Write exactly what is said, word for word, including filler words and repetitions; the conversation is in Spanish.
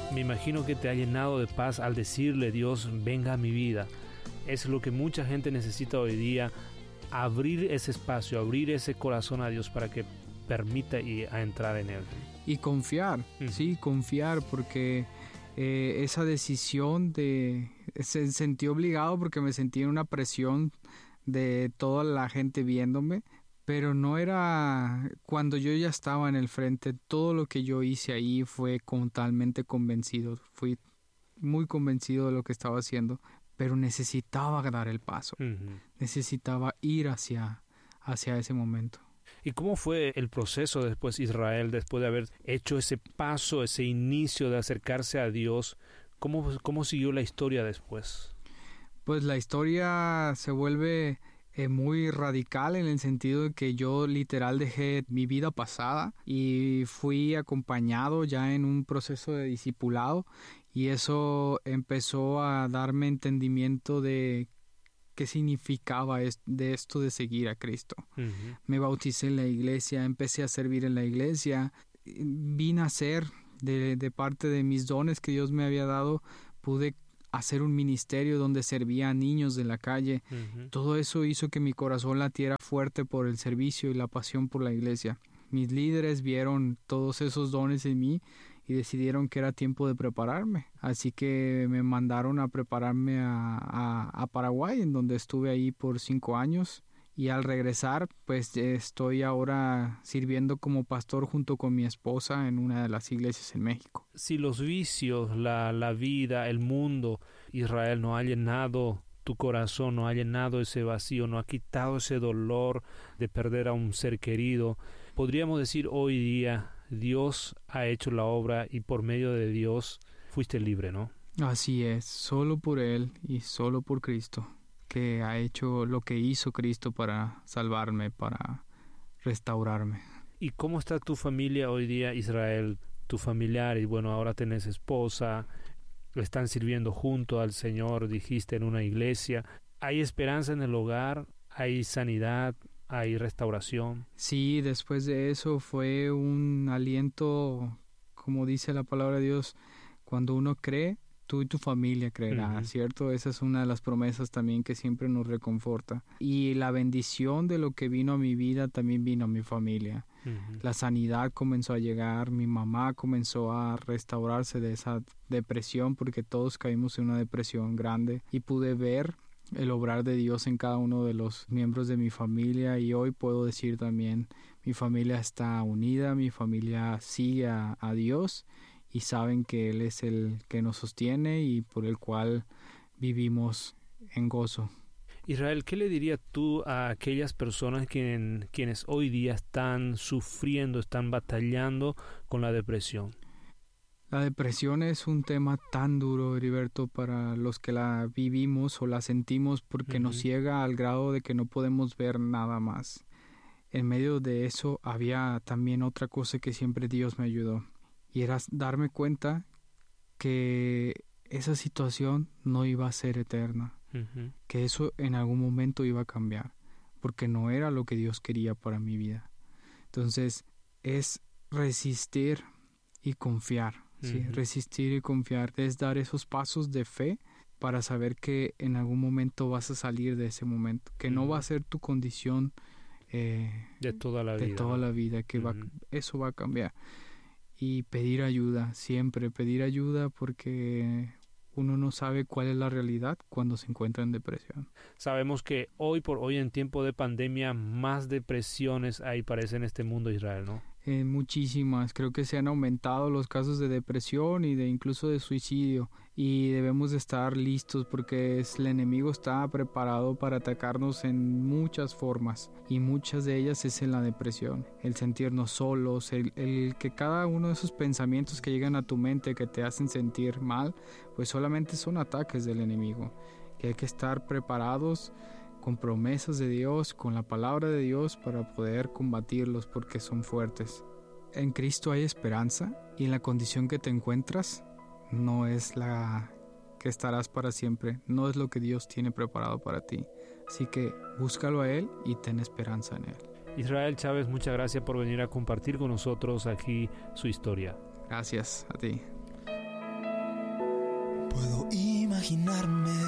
Me imagino que te ha llenado de paz al decirle, Dios, venga a mi vida. Es lo que mucha gente necesita hoy día, abrir ese espacio, abrir ese corazón a Dios para que permita y a entrar en Él. Y confiar, mm. sí, confiar, porque eh, esa decisión de... Se sentí obligado porque me sentí en una presión de toda la gente viéndome, pero no era cuando yo ya estaba en el frente. Todo lo que yo hice ahí fue totalmente convencido, fui muy convencido de lo que estaba haciendo, pero necesitaba dar el paso, uh-huh. necesitaba ir hacia, hacia ese momento. ¿Y cómo fue el proceso después, Israel, después de haber hecho ese paso, ese inicio de acercarse a Dios? ¿Cómo, cómo siguió la historia después? Pues la historia se vuelve eh, muy radical en el sentido de que yo literal dejé mi vida pasada y fui acompañado ya en un proceso de discipulado, y eso empezó a darme entendimiento de qué significaba es, de esto de seguir a Cristo. Uh-huh. Me bauticé en la iglesia, empecé a servir en la iglesia, vine a ser de, de parte de mis dones que Dios me había dado, pude hacer un ministerio donde servía a niños de la calle. Uh-huh. Todo eso hizo que mi corazón latiera fuerte por el servicio y la pasión por la iglesia. Mis líderes vieron todos esos dones en mí y decidieron que era tiempo de prepararme. Así que me mandaron a prepararme a, a, a Paraguay, en donde estuve ahí por cinco años. Y al regresar, pues estoy ahora sirviendo como pastor junto con mi esposa en una de las iglesias en México. Si los vicios, la, la vida, el mundo, Israel, no ha llenado tu corazón, no ha llenado ese vacío, no ha quitado ese dolor de perder a un ser querido, podríamos decir hoy día, Dios ha hecho la obra y por medio de Dios fuiste libre, ¿no? Así es, solo por Él y solo por Cristo, que ha hecho lo que hizo Cristo para salvarme, para restaurarme. ¿Y cómo está tu familia hoy día, Israel? Tu familiar, y bueno, ahora tenés esposa, están sirviendo junto al Señor, dijiste, en una iglesia. ¿Hay esperanza en el hogar? ¿Hay sanidad? ¿Hay restauración? Sí, después de eso fue un aliento, como dice la palabra de Dios, cuando uno cree, tú y tu familia creerán, uh-huh. ¿cierto? Esa es una de las promesas también que siempre nos reconforta. Y la bendición de lo que vino a mi vida también vino a mi familia. Uh-huh. La sanidad comenzó a llegar, mi mamá comenzó a restaurarse de esa depresión, porque todos caímos en una depresión grande, y pude ver el obrar de Dios en cada uno de los miembros de mi familia, y hoy puedo decir también, mi familia está unida, mi familia sigue a, a Dios, y saben que Él es el que nos sostiene y por el cual vivimos en gozo. Israel, ¿qué le dirías tú a aquellas personas quien, quienes hoy día están sufriendo, están batallando con la depresión? La depresión es un tema tan duro, Heriberto, para los que la vivimos o la sentimos, porque uh-huh. nos ciega al grado de que no podemos ver nada más. En medio de eso había también otra cosa que siempre Dios me ayudó, y era darme cuenta que esa situación no iba a ser eterna, uh-huh. que eso en algún momento iba a cambiar, porque no era lo que Dios quería para mi vida. Entonces es resistir y confiar, uh-huh. ¿sí? Resistir y confiar es dar esos pasos de fe para saber que en algún momento vas a salir de ese momento, que uh-huh. no va a ser tu condición eh, de toda la de vida, toda ¿no? la vida, que uh-huh. va, eso va a cambiar. Y pedir ayuda, siempre pedir ayuda, porque uno no sabe cuál es la realidad cuando se encuentra en depresión. Sabemos que hoy por hoy, en tiempo de pandemia, más depresiones hay, parece, en este mundo, Israel, ¿no? Eh, muchísimas. Creo que se han aumentado los casos de depresión y de incluso de suicidio. Y debemos de estar listos, porque es, el enemigo está preparado para atacarnos en muchas formas. Y muchas de ellas es en la depresión. El sentirnos solos, el, el que cada uno de esos pensamientos que llegan a tu mente que te hacen sentir mal, pues solamente son ataques del enemigo. Que hay que estar preparados con promesas de Dios, con la palabra de Dios, para poder combatirlos, porque son fuertes. En Cristo hay esperanza, y en la condición que te encuentras no es la que estarás para siempre, no es lo que Dios tiene preparado para ti. Así que búscalo a Él y ten esperanza en Él. Israel Chávez, muchas gracias por venir a compartir con nosotros aquí su historia. Gracias a ti. Puedo imaginarme